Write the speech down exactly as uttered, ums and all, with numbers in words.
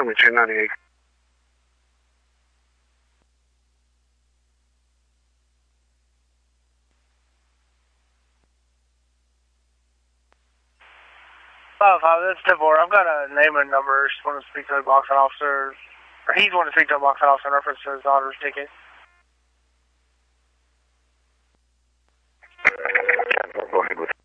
show me ten ninety-eight. Five five, this is Devore. I've got a name and number. Just want to speak to the boxing officer. Or he's want to speak to the boxing officer in reference to his daughter's ticket. Go ahead with it.